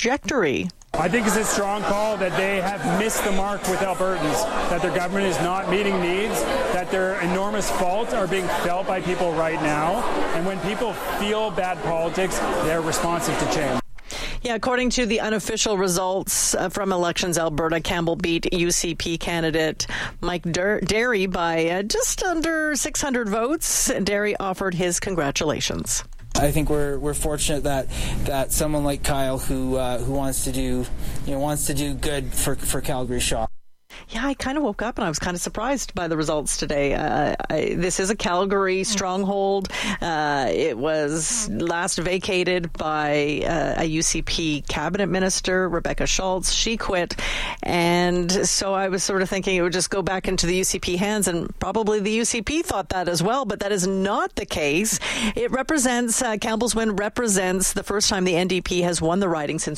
trajectory. I think it's a strong call that they have missed the mark with Albertans, that their government is not meeting needs, that their enormous faults are being felt by people right now. And when people feel bad politics, they're responsive to change. Yeah, according to the unofficial results from Elections Alberta, Campbell beat UCP candidate Mike Derry by just under 600 votes. Derry offered his congratulations. I think we're fortunate that someone like Kyle who wants to do good for Calgary Shaw. Yeah, I kind of woke up and I was kind of surprised by the results today. This is a Calgary stronghold. It was last vacated by a UCP cabinet minister, Rebecca Schultz. She quit. And so I was sort of thinking it would just go back into the UCP hands, and probably the UCP thought that as well, but that is not the case. It represents, Campbell's win represents the first time the NDP has won the riding since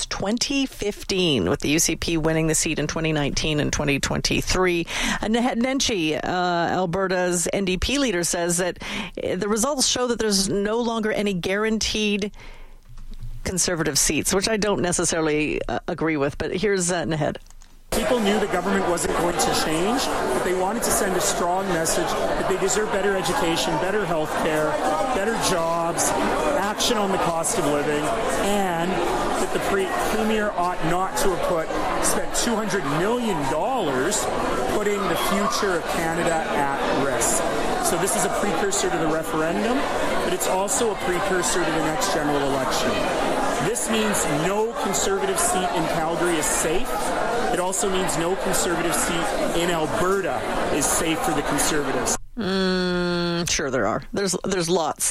2015, with the UCP winning the seat in 2019 and 2023. Naheed Nenshi, Alberta's NDP leader, says that the results show that there's no longer any guaranteed Conservative seats, which I don't necessarily agree with. But here's Naheed. People knew the government wasn't going to change, but they wanted to send a strong message that they deserve better education, better health care, better jobs, action on the cost of living, and that the Premier ought not to have spent $200 million putting the future of Canada at risk. So this is a precursor to the referendum, but it's also a precursor to the next general election. This means no Conservative seat in Calgary is safe. It also means no Conservative seat in Alberta is safe for the Conservatives. Sure there are. There's lots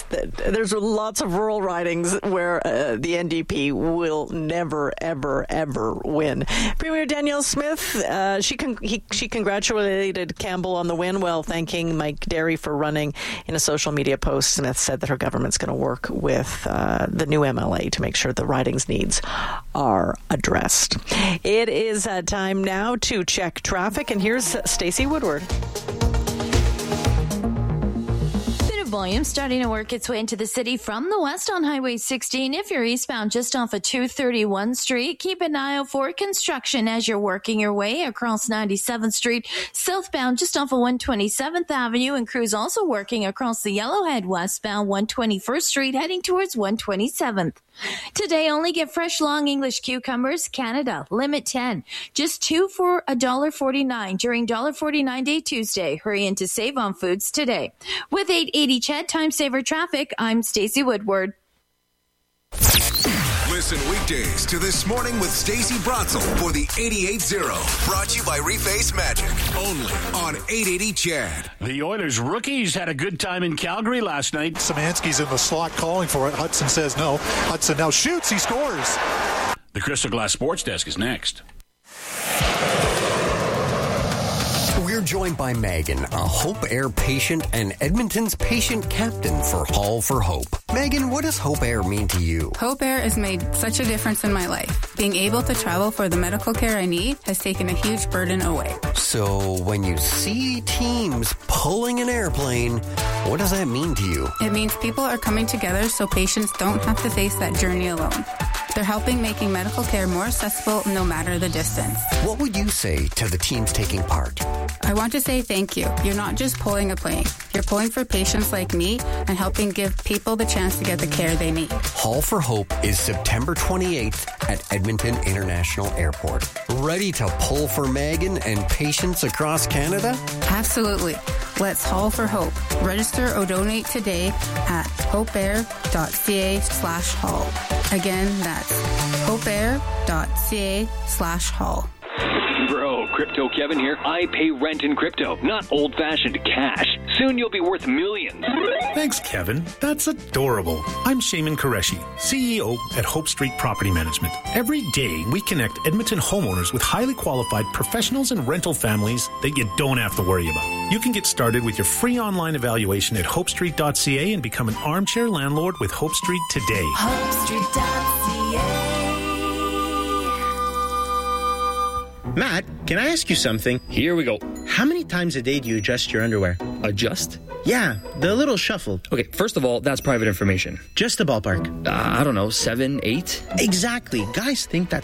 of rural ridings where the NDP will never, ever, ever win. Premier Danielle Smith, she congratulated Campbell on the win while thanking Mike Derry for running. In a social media post, Smith said that her government's going to work with the new MLA to make sure the riding's needs are addressed. It is time now to check traffic, and here's Stacey Woodward. Volume starting to work its way into the city from the west on Highway 16. If you're eastbound just off of 231 Street, keep an eye out for construction as you're working your way across 97th Street. Southbound just off of 127th Avenue, and crews also working across the Yellowhead westbound 121st Street heading towards 127th. Today, only get fresh long English cucumbers. Canada, limit 10. Just 2 for $1.49 during $1.49 Day Tuesday. Hurry in to save on foods today. With 880 CHED Time Saver Traffic, I'm Stacey Woodward. Listen weekdays to This Morning with Stacey Bratzel for the 88.0. Brought to you by Reface Magic. Only on 880 CHED. The Oilers rookies had a good time in Calgary last night. Szymanski's in the slot calling for it. Hudson says no. Hudson now shoots. He scores. The Crystal Glass Sports Desk is next. We're joined by Megan, a Hope Air patient and Edmonton's patient captain for Hall for Hope. Megan, what does Hope Air mean to you? Hope Air has made such a difference in my life. Being able to travel for the medical care I need has taken a huge burden away. So when you see teams pulling an airplane, what does that mean to you? It means people are coming together so patients don't have to face that journey alone. They're helping making medical care more accessible no matter the distance. What would you say to the teams taking part? I want to say thank you. You're not just pulling a plane. You're pulling for patients like me and helping give people the chance to get the care they need. Hall for Hope is September 28th at Edmonton International Airport. Ready to pull for Megan and patients across Canada? Absolutely. Let's Hall for Hope. Register or donate today at hopeair.ca/hall. Again, that's hopeair.ca/hall. Bro, Crypto Kevin here. I pay rent in crypto, not old-fashioned cash. Soon you'll be worth millions. Thanks, Kevin. That's adorable. I'm Shaman Qureshi, CEO at Hope Street Property Management. Every day, we connect Edmonton homeowners with highly qualified professionals and rental families that you don't have to worry about. You can get started with your free online evaluation at hopestreet.ca and become an armchair landlord with Hope Street today. HopeStreet.ca. Matt, can I ask you something? Here we go. How many times a day do you adjust your underwear? Adjust? Yeah, the little shuffle. Okay, first of all, that's private information. Just a ballpark. I don't know, 7, 8? Exactly. Guys think that's